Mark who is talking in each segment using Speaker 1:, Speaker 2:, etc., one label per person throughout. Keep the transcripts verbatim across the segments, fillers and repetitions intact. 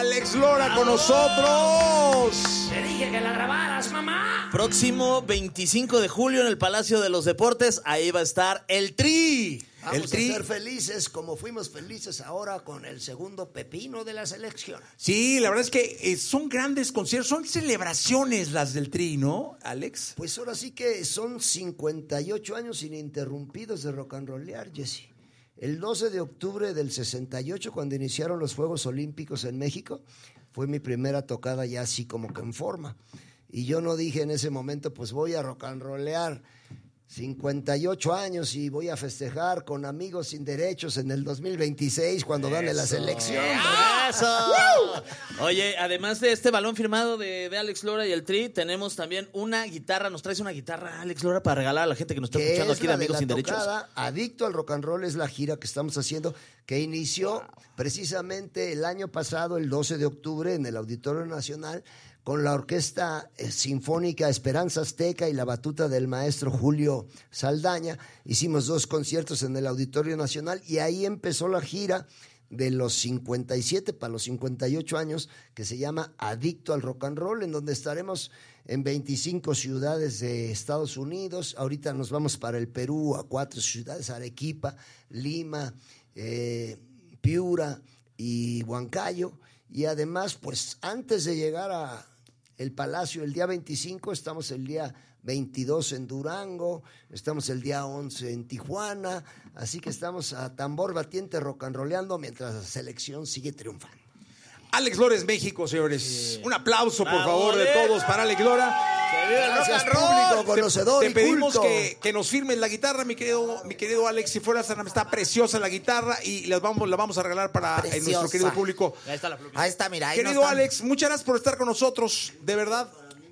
Speaker 1: Alex Lora con nosotros.
Speaker 2: Te dije que la grabaras, mamá.
Speaker 3: Próximo veinticinco de julio en el Palacio de los Deportes, ahí va a estar el Tri.
Speaker 4: Vamos
Speaker 3: el tri.
Speaker 4: a ser felices como fuimos felices ahora con el segundo pepino de la selección.
Speaker 1: Sí, la verdad es que eh, son grandes conciertos, son celebraciones las del Tri, ¿no, Alex?
Speaker 4: Pues ahora sí que son cincuenta y ocho años ininterrumpidos de rock and rollear, Jesse. El doce de octubre del sesenta y ocho, cuando iniciaron los Juegos Olímpicos en México, fue mi primera tocada ya así como que en forma. Y yo no dije en ese momento, pues voy a rock and rollear cincuenta y ocho años y voy a festejar con amigos sin derechos en el dos mil veintiséis cuando gane la selección.
Speaker 3: ¡Eso! Oye, además de este balón firmado de, de Alex Lora y el Tri, tenemos también una guitarra. Nos traes una guitarra, Alex Lora, para regalar a la gente que nos está
Speaker 4: Que
Speaker 3: escuchando
Speaker 4: es
Speaker 3: aquí de
Speaker 4: la
Speaker 3: Amigos
Speaker 4: la
Speaker 3: Sin
Speaker 4: tocada,
Speaker 3: Derechos.
Speaker 4: Adicto al Rock and Roll es la gira que estamos haciendo, que inició precisamente el año pasado, el doce de octubre, en el Auditorio Nacional, con la Orquesta Sinfónica Esperanza Azteca y la batuta del maestro Julio Saldaña. Hicimos dos conciertos en el Auditorio Nacional y ahí empezó la gira de los cincuenta y siete para los cincuenta y ocho años, que se llama Adicto al Rock and Roll, en donde estaremos en veinticinco ciudades de Estados Unidos. Ahorita nos vamos para el Perú, a cuatro ciudades: Arequipa, Lima, eh, Piura y Huancayo. Y además, pues antes de llegar a el Palacio el día veinticinco, estamos el día veintidós en Durango, estamos el día once en Tijuana, así que estamos a tambor batiente rock and roleando mientras la selección sigue triunfando.
Speaker 1: Alex Lora es México, señores. Sí. Un aplauso, por
Speaker 3: ¡Bravo,
Speaker 1: favor, de todos para Alex Lora.
Speaker 3: ¡Que viva el
Speaker 4: Gracias,
Speaker 3: rock and roll!
Speaker 4: público conocedor
Speaker 1: Te, te
Speaker 4: y
Speaker 1: pedimos
Speaker 4: culto.
Speaker 1: que, que nos firmes la guitarra, mi querido, mi querido Alex. Si fueras, está preciosa la guitarra y la vamos, la vamos a regalar para eh, nuestro querido público.
Speaker 3: Ahí está la plumita.
Speaker 5: Ahí está, mira. Ahí
Speaker 1: Querido
Speaker 5: no
Speaker 1: Alex, muchas gracias por estar con nosotros, de verdad.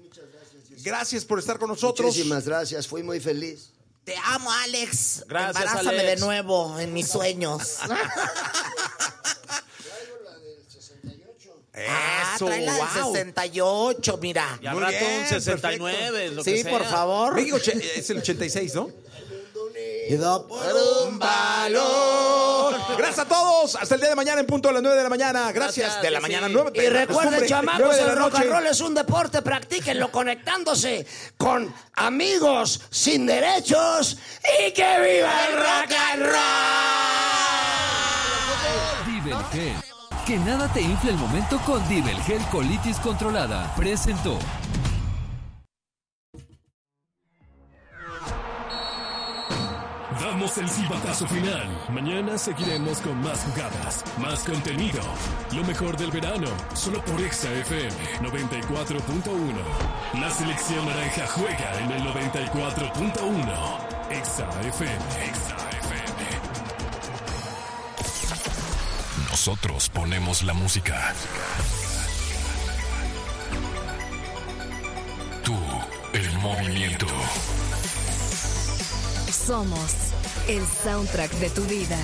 Speaker 1: Gracias por estar con nosotros.
Speaker 4: Muchísimas gracias, fui muy feliz.
Speaker 5: Te amo, Alex.
Speaker 3: Gracias,
Speaker 5: Embarázame
Speaker 3: Alex.
Speaker 5: de nuevo en mis sueños. Ah,
Speaker 1: Eso,
Speaker 5: trae la del
Speaker 1: wow.
Speaker 5: sesenta y ocho, mira.
Speaker 3: Y al
Speaker 1: Muy
Speaker 3: rato
Speaker 1: bien,
Speaker 3: un sesenta y nueve, lo
Speaker 5: Sí,
Speaker 3: que sea.
Speaker 5: por favor.
Speaker 1: México che- es el ochenta y seis, ¿no?
Speaker 5: Y do por un
Speaker 1: Valor. Gracias a todos. Hasta el día de mañana en punto a las nueve de la mañana. Gracias.
Speaker 3: Gracias,
Speaker 1: de la
Speaker 3: sí,
Speaker 1: mañana,
Speaker 3: sí.
Speaker 1: nueve.
Speaker 4: Y recuerden, chamacos,
Speaker 1: nueve de
Speaker 4: el
Speaker 1: la
Speaker 4: rock
Speaker 1: noche.
Speaker 4: and roll es un deporte, practíquenlo conectándose con amigos sin derechos y que viva el rock and roll.
Speaker 6: Dibelgel. Que nada te infle el momento con Dibelgel Colitis Controlada. Presentó.
Speaker 7: Damos el silbatazo final. Mañana seguiremos con más jugadas, más contenido. Lo mejor del verano, solo por Exa F M noventa y cuatro punto uno. La selección naranja juega en el noventa y cuatro punto uno. Exa F M. Exa F M. Nosotros ponemos la música. Tú, el movimiento.
Speaker 8: Somos el soundtrack de tu vida.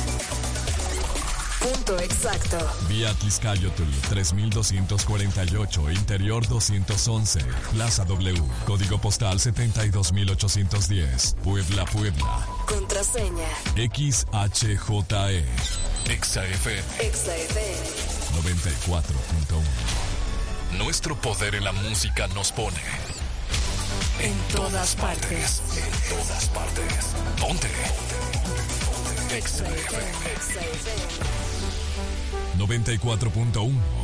Speaker 8: Punto exacto.
Speaker 7: Vía Tliscayotl tres mil doscientos cuarenta y ocho, Interior doscientos once, Plaza W, Código Postal setenta y dos mil ochocientos diez, Puebla, Puebla.
Speaker 8: Contraseña.
Speaker 7: X H J E. Exa F M
Speaker 8: Exa F M.
Speaker 7: noventa y cuatro punto uno. Nuestro poder en la música nos pone
Speaker 8: En todas partes.
Speaker 7: En todas partes. Ponte. Exa F M
Speaker 8: Exa F M.
Speaker 7: noventa y cuatro punto uno.